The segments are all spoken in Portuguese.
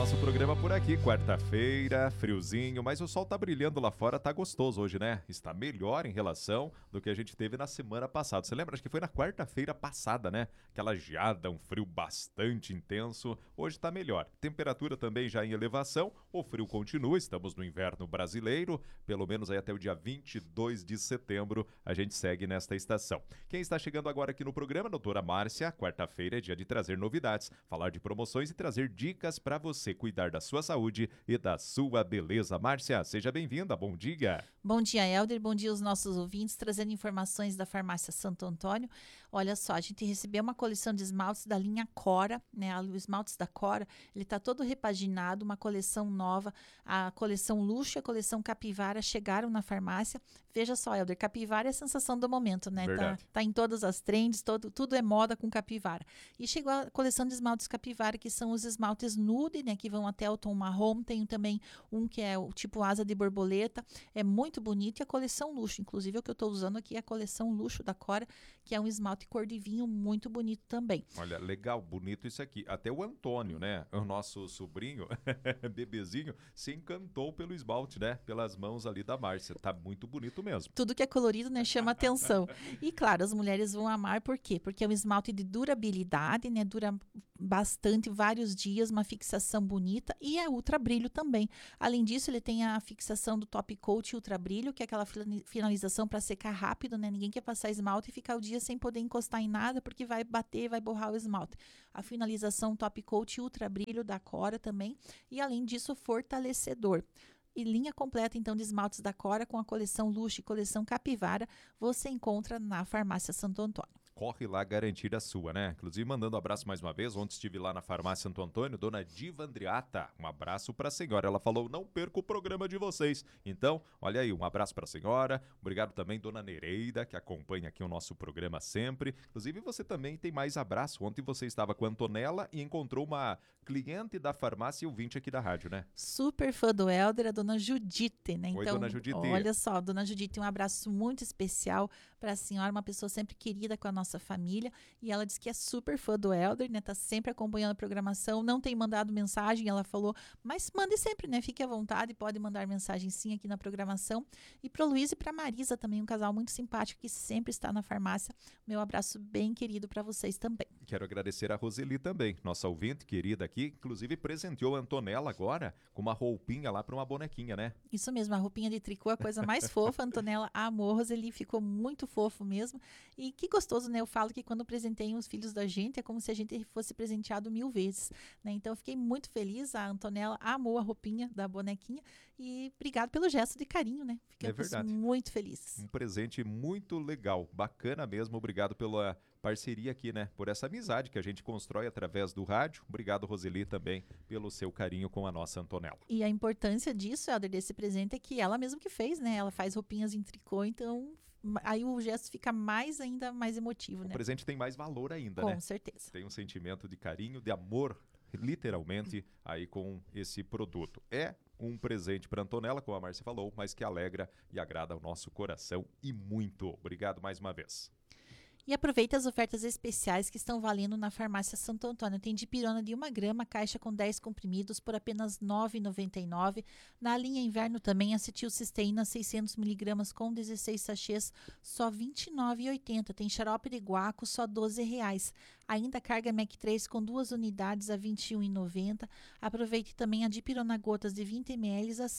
nosso programa por aqui, quarta-feira, friozinho, mas o sol tá brilhando lá fora, tá gostoso hoje, né? Está melhor em relação do que a gente teve na semana passada. Você lembra? Acho que foi na quarta-feira passada, né? Aquela geada, um frio bastante intenso. Hoje tá melhor. Temperatura também já em elevação, o frio continua, estamos no inverno brasileiro, pelo menos aí até o dia 22 de setembro a gente segue nesta estação. Quem está chegando agora aqui no programa, doutora Márcia, quarta-feira é dia de trazer novidades, falar de promoções e trazer dicas para você cuidar da sua saúde e da sua beleza. Márcia, seja bem-vinda, bom dia. Bom dia, Helder, bom dia aos nossos ouvintes, trazendo informações da Farmácia Santo Antônio. Olha só, a gente recebeu uma coleção de esmaltes da linha Cora, né? O esmaltes da Cora, ele tá todo repaginado, uma coleção nova, a coleção Luxo e a coleção Capivara chegaram na farmácia. Veja só, Helder, Capivara é a sensação do momento, né? Tá em todas as trends, tudo é moda com Capivara. E chegou a coleção de esmaltes Capivara, que são os esmaltes nude, né, que vão até o tom marrom. Tem também um que é o tipo asa de borboleta, é muito bonito, e a coleção Luxo, inclusive o que eu estou usando aqui é a coleção Luxo da Cora, que é um esmalte cor de vinho muito bonito também. Olha, legal, bonito isso aqui. Até o Antônio, né, o nosso sobrinho, bebezinho, se encantou pelo esmalte, né, pelas mãos ali da Márcia. Tá muito bonito mesmo. Tudo que é colorido, né, chama atenção. E claro, as mulheres vão amar, por quê? Porque é um esmalte de durabilidade, né, dura bastante, vários dias, uma fixação bonita, e é ultra brilho também. Além disso, ele tem a fixação do top coat ultra brilho, que é aquela finalização para secar rápido, né? Ninguém quer passar esmalte e ficar o dia sem poder encostar em nada, porque vai bater, vai borrar o esmalte. A finalização top coat ultra brilho da Cora também, e além disso, fortalecedor. E linha completa, então, de esmaltes da Cora com a coleção Luxo e coleção Capivara, você encontra na Farmácia Santo Antônio. Corre lá garantir a sua, né? Inclusive, mandando um abraço mais uma vez. Ontem estive lá na Farmácia Santo Antônio, dona Diva Andriata. Um abraço para a senhora. Ela falou, não perca o programa de vocês. Então, olha aí, um abraço para a senhora. Obrigado também, dona Nereida, que acompanha aqui o nosso programa sempre. Inclusive, você também tem mais abraço. Ontem você estava com a Antonella e encontrou uma cliente da farmácia e ouvinte aqui da rádio, né? Super fã do Helder, a dona Judite, né? Oi, então, dona Judite. Olha só, dona Judite, um abraço muito especial para a senhora, uma pessoa sempre querida com a nossa família, e ela disse que é super fã do Helder, né? Tá sempre acompanhando a programação, não tem mandado mensagem, ela falou, mas mande sempre, né? Fique à vontade, pode mandar mensagem sim aqui na programação. E pro Luiz e pra Marisa também, um casal muito simpático que sempre está na farmácia. Meu abraço bem querido para vocês também. Quero agradecer a Roseli também, nossa ouvinte querida aqui, inclusive presenteou a Antonella agora com uma roupinha lá para uma bonequinha, né? Isso mesmo, a roupinha de tricô, a coisa mais fofa. A Antonella amou, Roseli ficou muito fofo mesmo. E que gostoso, né? Eu falo que quando presentei os filhos da gente, é como se a gente fosse presenteado 1000 vezes, né? Então eu fiquei muito feliz, a Antonella amou a roupinha da bonequinha e obrigado pelo gesto de carinho, né? Ficamos muito felizes. Um presente muito legal, bacana mesmo, obrigado pela parceria aqui, né? Por essa amizade que a gente constrói através do rádio. Obrigado, Roseli, também pelo seu carinho com a nossa Antonella. E a importância disso, Helder, desse presente é que ela mesma que fez, né? Ela faz roupinhas em tricô, então aí o gesto fica ainda mais emotivo, né? O presente tem mais valor ainda, né? Com certeza. Tem um sentimento de carinho, de amor, literalmente, aí com esse produto. É um presente para Antonella, como a Márcia falou, mas que alegra e agrada ao nosso coração e muito. Obrigado mais uma vez. E aproveita as ofertas especiais que estão valendo na Farmácia Santo Antônio. Tem dipirona de 1 grama, caixa com 10 comprimidos por apenas R$ 9,99. Na linha inverno também, acetilcisteína 600mg com 16 sachês, só R$ 29,80. Tem xarope de guaco, só R$ 12,00. Ainda carga Mac 3 com 2 unidades a R$ 21,90. Aproveite também a dipirona gotas de 20 ml a R$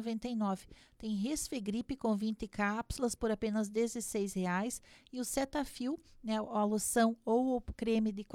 6,99. Tem Resfegripe com 20 cápsulas por apenas R$ 16,00. E o Cetaphil, né, a loção ou o creme de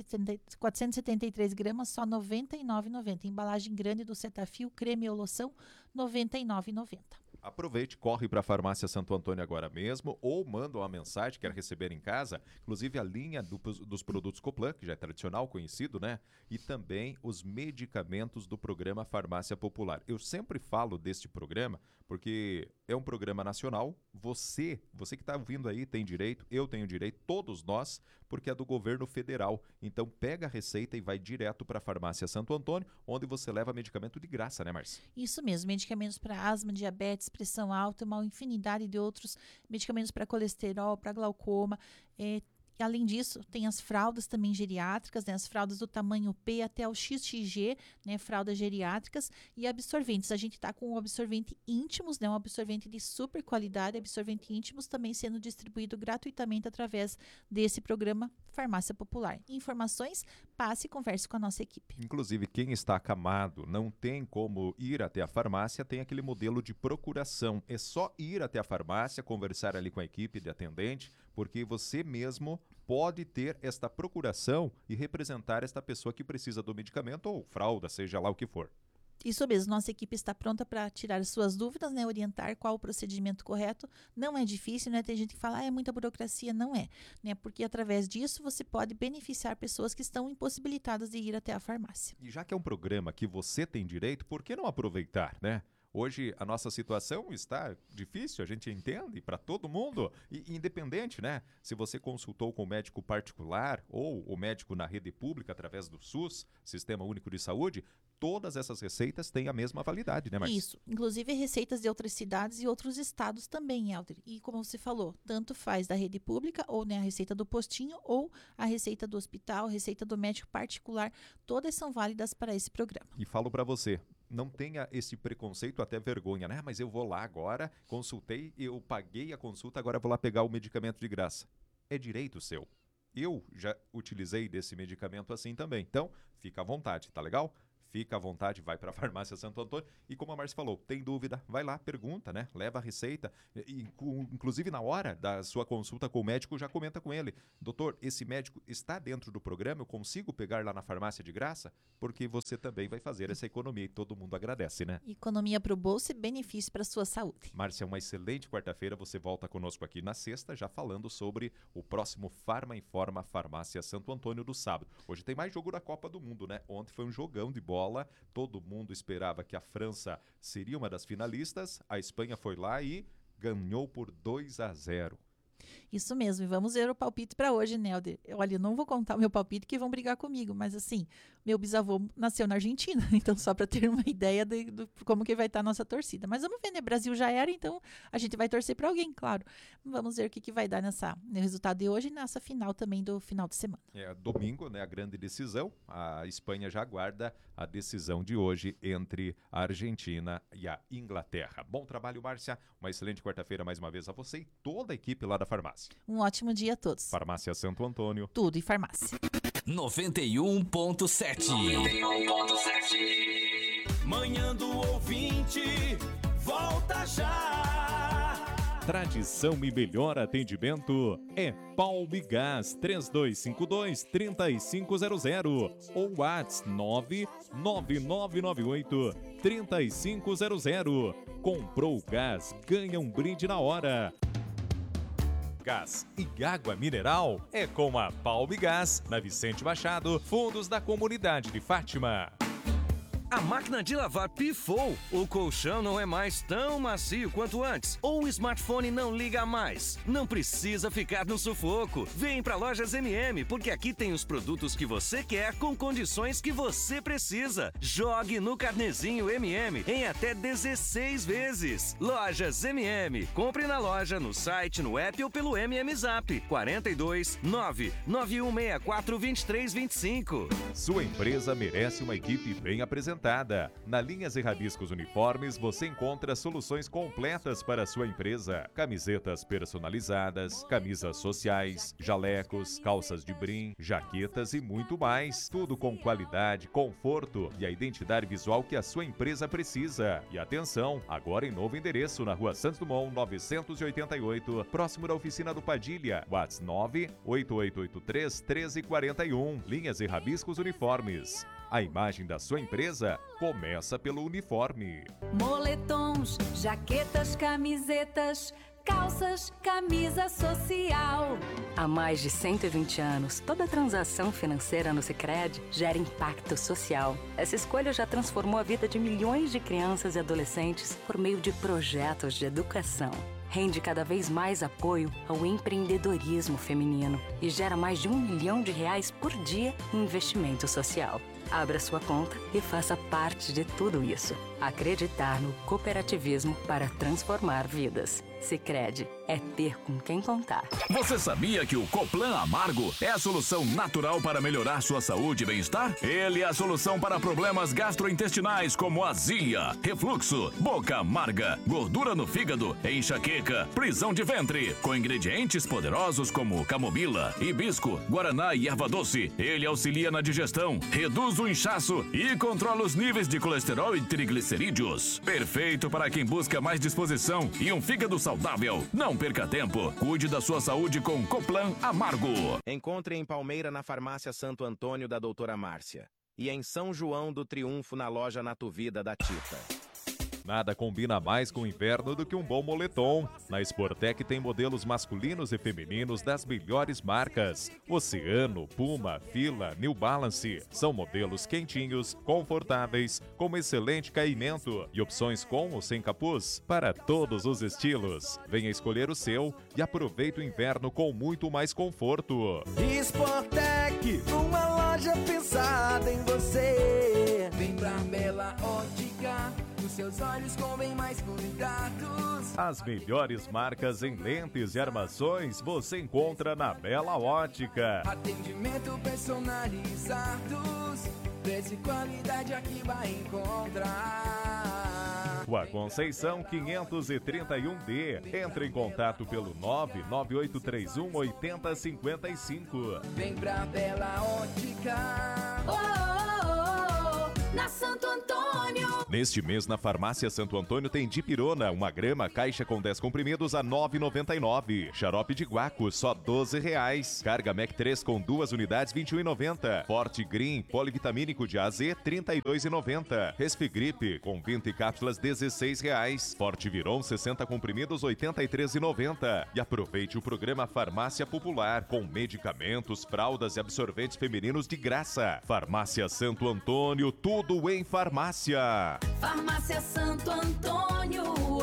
473 gramas, só R$ 99,90. Embalagem grande do Cetaphil, creme ou loção, R$ 99,90. Aproveite, corre para a Farmácia Santo Antônio agora mesmo ou manda uma mensagem, quer receber em casa, inclusive a linha dos produtos Coplan, que já é tradicional, conhecido, né? E também os medicamentos do programa Farmácia Popular. Eu sempre falo deste programa porque é um programa nacional, você que está ouvindo aí tem direito, eu tenho direito, todos nós, porque é do governo federal. Então pega a receita e vai direto para a Farmácia Santo Antônio, onde você leva medicamento de graça, né, Márcia? Isso mesmo, medicamentos para asma, diabetes, pressão alta, uma infinidade de outros medicamentos para colesterol, para glaucoma, E, além disso, tem as fraldas também geriátricas, né? As fraldas do tamanho P até o XXG, né? Fraldas geriátricas e absorventes. A gente está com o absorvente íntimos, né? Um absorvente de super qualidade, absorvente íntimos também sendo distribuído gratuitamente através desse programa Farmácia Popular. Informações, passe e converse com a nossa equipe. Inclusive, quem está acamado, não tem como ir até a farmácia, tem aquele modelo de procuração. É só ir até a farmácia, conversar ali com a equipe de atendente, porque você mesmo pode ter esta procuração e representar esta pessoa que precisa do medicamento ou fralda, seja lá o que for. Isso mesmo, nossa equipe está pronta para tirar suas dúvidas, né, orientar qual o procedimento correto. Não é difícil, né? Tem gente que fala, é muita burocracia. Não é, né? Porque através disso você pode beneficiar pessoas que estão impossibilitadas de ir até a farmácia. E já que é um programa que você tem direito, por que não aproveitar, né? Hoje a nossa situação está difícil, a gente entende, para todo mundo, e independente, né? Se você consultou com o médico particular ou o médico na rede pública através do SUS, Sistema Único de Saúde, todas essas receitas têm a mesma validade, né, Marcia? Isso, inclusive receitas de outras cidades e outros estados também, Helder. E como você falou, tanto faz da rede pública, ou né, a receita do postinho, ou a receita do hospital, a receita do médico particular, todas são válidas para esse programa. E falo para você, não tenha esse preconceito, até vergonha, né? Mas eu vou lá agora, consultei, eu paguei a consulta, agora vou lá pegar o medicamento de graça. É direito seu. Eu já utilizei desse medicamento assim também. Então, fica à vontade, tá legal? Fica à vontade, vai para a Farmácia Santo Antônio. E como a Márcia falou, tem dúvida, vai lá, pergunta, né? Leva a receita. Inclusive, na hora da sua consulta com o médico, já comenta com ele. Doutor, esse médico está dentro do programa? Eu consigo pegar lá na farmácia de graça? Porque você também vai fazer essa economia e todo mundo agradece, né? Economia para o bolso e benefício para a sua saúde. Márcia, uma excelente quarta-feira. Você volta conosco aqui na sexta, já falando sobre o próximo Farma Informa Farmácia Santo Antônio do sábado. Hoje tem mais jogo da Copa do Mundo, né? Ontem foi um jogão de bola. Todo mundo esperava que a França seria uma das finalistas. A Espanha foi lá e ganhou por 2-0. Isso mesmo, e vamos ver o palpite para hoje, Nelder. Olha, eu não vou contar o meu palpite que vão brigar comigo, mas assim, meu bisavô nasceu na Argentina, então só para ter uma ideia de como que vai estar a nossa torcida. Mas vamos ver, né? Brasil já era, então a gente vai torcer para alguém, claro. Vamos ver o que vai dar no resultado de hoje e nessa final também do final de semana. É domingo, né? A grande decisão. A Espanha já aguarda a decisão de hoje entre a Argentina e a Inglaterra. Bom trabalho, Márcia. Uma excelente quarta-feira mais uma vez a você e toda a equipe lá da farmácia. Um ótimo dia a todos. Farmácia Santo Antônio. Tudo em farmácia. 91.7. Manhã do ouvinte, volta já. Tradição e melhor atendimento é Palmigás 3252-3500 ou WhatsApp 99998-3500. Comprou gás, ganha um brinde na hora. Gás e água mineral é com a Palmigás, na Vicente Machado, fundos da comunidade de Fátima. A máquina de lavar pifou, o colchão não é mais tão macio quanto antes, ou o smartphone não liga mais. Não precisa ficar no sufoco. Vem pra Lojas MM, porque aqui tem os produtos que você quer com condições que você precisa. Jogue no carnezinho MM em até 16 vezes. Lojas MM. Compre na loja, no site, no app ou pelo MM Zap. 42 99164 2325. Sua empresa merece uma equipe bem apresentada. Na Linhas e Rabiscos Uniformes você encontra soluções completas para a sua empresa. Camisetas personalizadas, camisas sociais, jalecos, calças de brim, jaquetas e muito mais. Tudo com qualidade, conforto e a identidade visual que a sua empresa precisa. E atenção, agora em novo endereço na Rua Santos Dumont, 988, próximo da oficina do Padilha. WhatsApp 98883-1341. Linhas e Rabiscos Uniformes. A imagem da sua empresa começa pelo uniforme. Moletons, jaquetas, camisetas, calças, camisa social. Há mais de 120 anos, toda transação financeira no Sicredi gera impacto social. Essa escolha já transformou a vida de milhões de crianças e adolescentes por meio de projetos de educação. Rende cada vez mais apoio ao empreendedorismo feminino e gera mais de R$1 milhão por dia em investimento social. Abra sua conta e faça parte de tudo isso. Acreditar no cooperativismo para transformar vidas. Sicredi, é ter com quem contar. Você sabia que o Coplan Amargo é a solução natural para melhorar sua saúde e bem-estar? Ele é a solução para problemas gastrointestinais como azia, refluxo, boca amarga, gordura no fígado, enxaqueca, prisão de ventre. Com ingredientes poderosos como camomila, hibisco, guaraná e erva doce, ele auxilia na digestão, reduz o inchaço e controla os níveis de colesterol e triglicerídeos. Perfeito para quem busca mais disposição e um fígado saudável. Não perca tempo. Cuide da sua saúde com Coplan Amargo. Encontre em Palmeira na Farmácia Santo Antônio da Doutora Márcia. E em São João do Triunfo na loja Natuvida da Tita. Nada combina mais com o inverno do que um bom moletom. Na Sportec tem modelos masculinos e femininos das melhores marcas. Oceano, Puma, Fila, New Balance. São modelos quentinhos, confortáveis, com excelente caimento e opções com ou sem capuz para todos os estilos. Venha escolher o seu e aproveite o inverno com muito mais conforto. Sportec, uma loja pensada em você. Vem pra Bela Ótica, os seus olhos com bem mais cuidados. As melhores marcas em lentes e armações você encontra na Bela Ótica. Atendimento personalizados, preço e qualidade aqui vai encontrar. Rua Conceição 531D. Entre em contato pelo 99831 8055. Vem pra Bela Ótica. Na Santo Antônio. Neste mês, na Farmácia Santo Antônio tem dipirona, 1 grama, caixa com 10 comprimidos a R$ 9,99. Xarope de guaco, só R$ 12,00. Carga Mac 3 com 2 unidades, R$ 21,90. Forte Green, polivitamínico de AZ, R$ 32,90. Resfigripe, com 20 cápsulas, R$ 16,00. Forte Viron, 60 comprimidos, R$ 83,90. E aproveite o programa Farmácia Popular, com medicamentos, fraldas e absorventes femininos de graça. Farmácia Santo Antônio, tudo em farmácia. Farmácia Santo Antônio.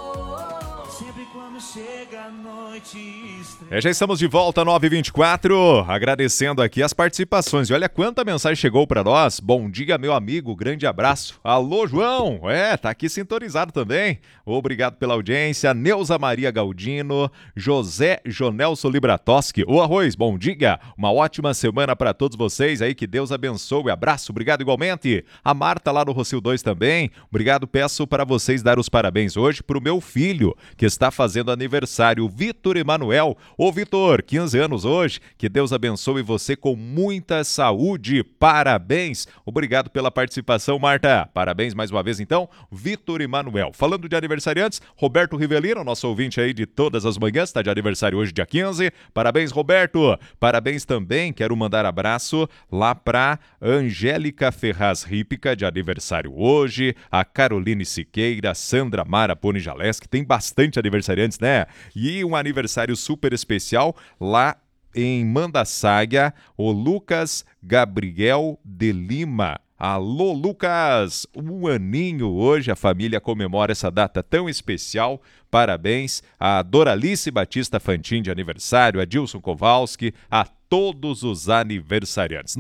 Sempre quando chega a noite. Já estamos de volta, 9h24, agradecendo aqui as participações. E olha quanta mensagem chegou para nós. Bom dia, meu amigo, grande abraço. Alô, João, tá aqui sintonizado também. Obrigado pela audiência. Neuza Maria Galdino, José Jonelson Libratoski. O Arroz, bom dia. Uma ótima semana para todos vocês aí, que Deus abençoe. Abraço, obrigado igualmente. A Marta lá no Rocio 2 também. Obrigado, peço para vocês dar os parabéns hoje pro meu filho, que está fazendo aniversário, Vitor Emanuel. Ô Vitor, 15 anos hoje, que Deus abençoe você com muita saúde, parabéns. Obrigado pela participação, Marta. Parabéns mais uma vez então, Vitor Emanuel. Falando de aniversariantes, Roberto Rivelino, nosso ouvinte aí de todas as manhãs, está de aniversário hoje, dia 15. Parabéns, Roberto. Parabéns também, quero mandar abraço lá para Angélica Ferraz Rípica, de aniversário hoje, a Caroline Siqueira, Sandra Mara Poni Jaleski, tem bastante aniversariantes, né? E um aniversário super especial lá em Mandaçaia, o Lucas Gabriel de Lima. Alô, Lucas! Um aninho hoje, a família comemora essa data tão especial. Parabéns a Doralice Batista Fantin de aniversário, a Dilson Kowalski, a todos os aniversariantes.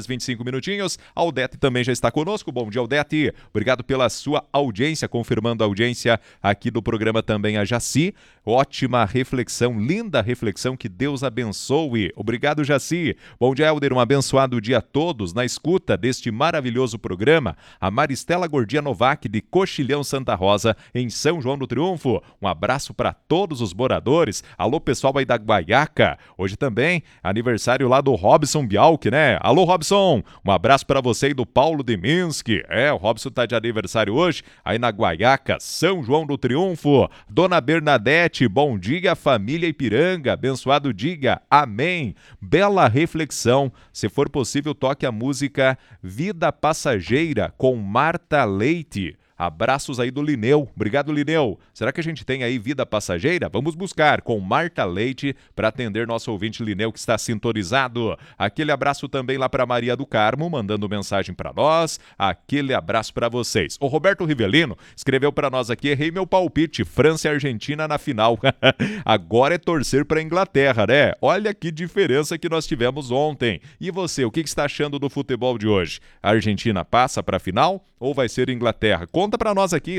9h25. A Aldete também já está conosco. Bom dia, Aldete. Obrigado pela sua audiência, confirmando a audiência aqui do programa também a Jaci. Ótima reflexão, linda reflexão, que Deus abençoe. Obrigado, Jaci. Bom dia, Helder. Um abençoado dia a todos na escuta deste maravilhoso programa. A Maristela Gordia Novak, de Coxilhão Santa Rosa, em São João do Triunfo. Um abraço para todos os moradores. Alô, pessoal aí da Guaiaca. Hoje também aniversário lá do Robson Bialk, né? Alô, Robson. Um abraço para você e do Paulo de Minsk. O Robson tá de aniversário hoje, aí na Guaiaca, São João do Triunfo. Dona Bernadette, bom dia, família Ipiranga. Abençoado diga amém. Bela reflexão. Se for possível, toque a música Vida Passageira com Marta Leite. Abraços aí do Lineu. Obrigado, Lineu. Será que a gente tem aí Vida Passageira? Vamos buscar com Marta Leite para atender nosso ouvinte Lineu, que está sintonizado. Aquele abraço também lá para Maria do Carmo, mandando mensagem para nós. Aquele abraço para vocês. O Roberto Rivelino escreveu para nós aqui: errei meu palpite, França e Argentina na final. Agora é torcer para a Inglaterra, né? Olha que diferença que nós tivemos ontem. E você, o que está achando do futebol de hoje? A Argentina passa para a final ou vai ser Inglaterra? Conta pra nós aqui,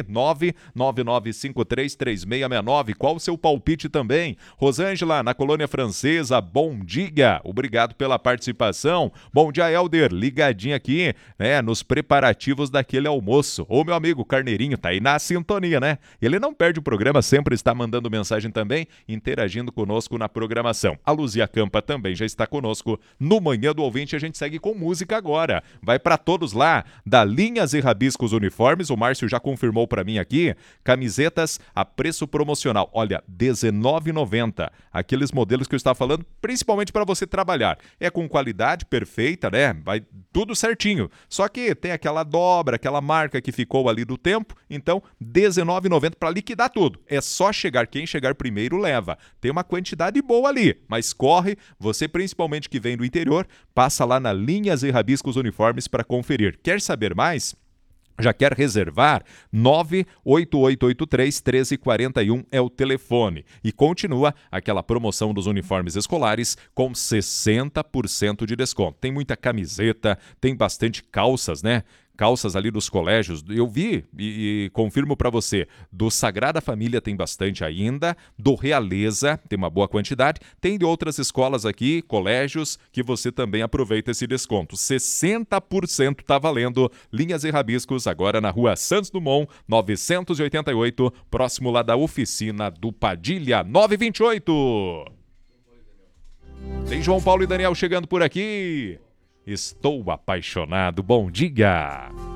999533669. Qual o seu palpite também? Rosângela, na Colônia Francesa, bom dia. Obrigado pela participação. Bom dia, Helder. Ligadinho aqui, né, nos preparativos daquele almoço. Ô, meu amigo Carneirinho, tá aí na sintonia, né? Ele não perde o programa, sempre está mandando mensagem também, interagindo conosco na programação. A Luzia Campa também já está conosco no Manhã do Ouvinte. A gente segue com música agora. Vai para todos lá, da Linhas e Rabiscos Uniformes. O Márcio já confirmou para mim aqui, camisetas a preço promocional. Olha, R$19,90. Aqueles modelos que eu estava falando, principalmente para você trabalhar. É com qualidade perfeita, né? Vai tudo certinho. Só que tem aquela dobra, aquela marca que ficou ali do tempo. Então, R$19,90 para liquidar tudo. É só chegar. Quem chegar primeiro leva. Tem uma quantidade boa ali, mas corre. Você, principalmente que vem do interior, passa lá na Linhas e Rabiscos Uniformes para conferir. Quer saber mais? Já quer reservar? 98883-1341 é o telefone. E continua aquela promoção dos uniformes escolares com 60% de desconto. Tem muita camiseta, tem bastante calças, né? Calças ali dos colégios, eu vi e confirmo para você, do Sagrada Família tem bastante ainda, do Realeza tem uma boa quantidade, tem de outras escolas aqui, colégios, que você também aproveita esse desconto. 60% tá valendo. Linhas e Rabiscos, agora na Rua Santos Dumont, 988, próximo lá da oficina do Padilha, 928. Tem João Paulo e Daniel chegando por aqui. Estou apaixonado. Bom dia!